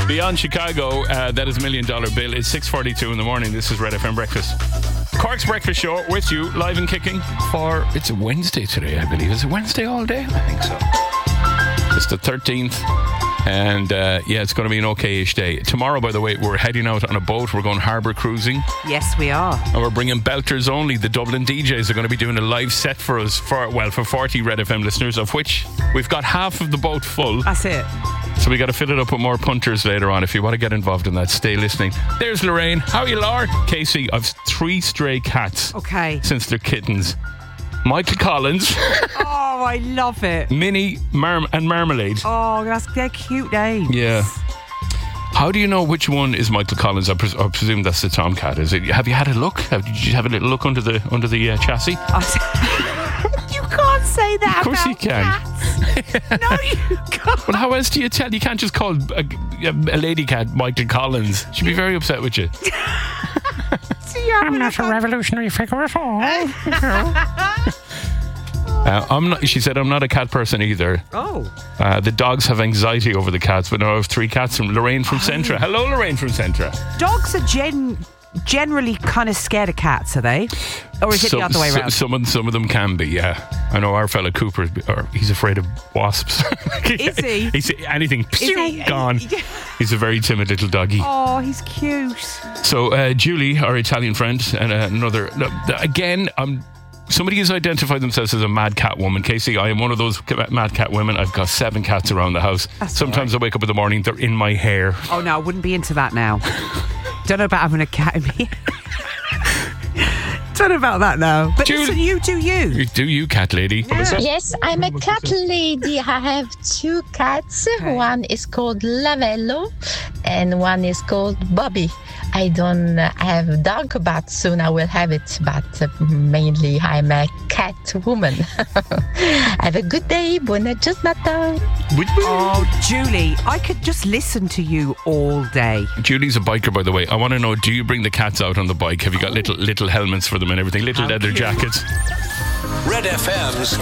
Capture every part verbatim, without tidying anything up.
Beyond Chicago, uh, that is Million Dollar Bill. It's six forty-two in the morning. This is Red F M Breakfast. Cork's Breakfast Show with you, live and kicking for, it's a Wednesday today, I believe. Is it Wednesday all day? I think so. It's the thirteenth. And uh, yeah, it's going to be an okay-ish day. Tomorrow, by the way, we're heading out on a boat. We're going harbour cruising. Yes, we are. And we're bringing Belters Only. The Dublin D Js are going to be doing a live set for us, for well, for forty Red F M listeners, of which we've got half of the boat full. That's it. So we got to fill it up with more punters later on. If you want to get involved in that, stay listening. There's Lorraine. How are you, Laura? Casey, I've three stray cats. Okay. Since they're kittens. Michael Collins. Oh, I love it. Minnie Marm- and Marmalade. Oh, that's they're cute names. Yeah. How do you know which one is Michael Collins? I, pres- I presume that's the Tomcat. Is it? Have you had a look? Have, did you have a little look under the under the uh, chassis? You can't say that. Of course about you can. Cats. No, you can't. Well, how else do you tell? You can't just call a, a lady cat Michael Collins. She'd be very upset with you. I'm not a revolutionary figure at all. uh, I'm not. She said, "I'm not a cat person either." Oh. Uh, the dogs have anxiety over the cats, but now I have three cats from Lorraine from Centra. Hello, Lorraine from Centra. Dogs are gen- generally kind of scared of cats, are they? Or is it so, the other way so, around? Some of, some of them can be, yeah. I know our fella Cooper, or he's afraid of wasps. Is he? He's anything Is he? gone. He's a very timid little doggy. Oh, he's cute. So uh, Julie, our Italian friend, and uh, another no, again, um, somebody has identified themselves as a mad cat woman. Casey, I am one of those mad cat women. I've got seven cats around the house. That's Sometimes right. I wake up in the morning, they're in my hair. Oh no, I wouldn't be into that now. Don't know about having a cat in me. Don't know about that now. But Julie, listen, you do you. You do you, cat lady. Yeah. Yes, I'm a cat lady. I have two cats. Okay. One is called Lavello and one is called Bobby. I don't have dog, but soon I will have it. But uh, mainly I'm a cat woman. Have a good day. Buona giornata. Oh, Julie, I could just listen to you all day. Julie's a biker, by the way. I want to know, do you bring the cats out on the bike? Have you got little little helmets for them and everything? Little How leather cute. jackets? Red F M's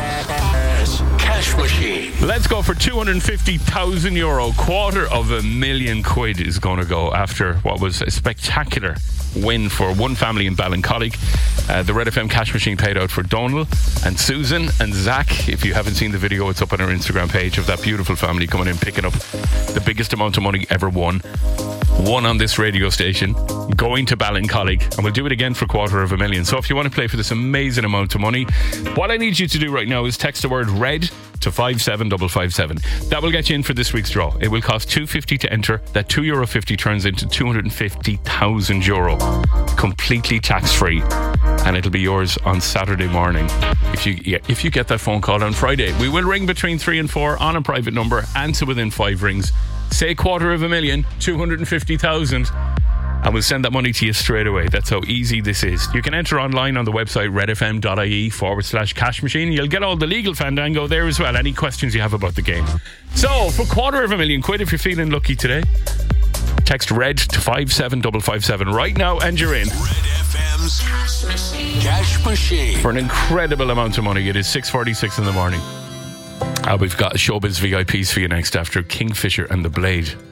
Cash Machine. Let's go for two hundred fifty thousand euro. Quarter of a million quid is going to go after what was a spectacular win for one family in Ballincollig. Uh, the Red F M Cash Machine paid out for Donal and Susan and Zach. If you haven't seen the video, it's up on our Instagram page of that beautiful family coming in, picking up the biggest amount of money ever won. One on this radio station, going to Ballincollig, and we'll do it again for a quarter of a million. So if you want to play for this amazing amount of money, what I need you to do right now is text the word RED to five seven five five seven. That will get you in for this week's draw. It will cost two pounds fifty to enter. That two euro fifty turns into two hundred fifty thousand euro. Completely tax-free. And it'll be yours on Saturday morning. If you yeah, if you get that phone call on Friday, we will ring between three and four on a private number. Answer within five rings. Say quarter of a million, two hundred fifty thousand. And we'll send that money to you straight away. That's how easy this is. You can enter online on the website redfm.ie forward slash cash machine. You'll get all the legal fandango there as well. Any questions you have about the game. So, for quarter of a million quid, if you're feeling lucky today, text RED to five seven five five seven right now and you're in. Red F M's Cash Machine. For an incredible amount of money. It is six forty-six in the morning. Uh, we've got Showbiz V I Ps for you next after Kingfisher and The Blade.